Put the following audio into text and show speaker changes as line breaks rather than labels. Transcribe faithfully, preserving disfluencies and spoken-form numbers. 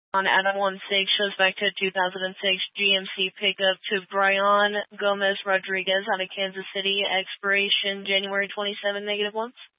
On Adam one six shows back to two thousand six G M C pickup to Brian Gomez Rodriguez out of Kansas City, expiration January twenty-seventh, negative ones.